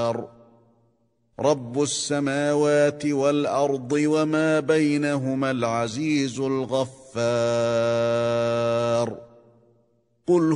النار رب السماوات والأرض وما بينهما العزيز الغفار قل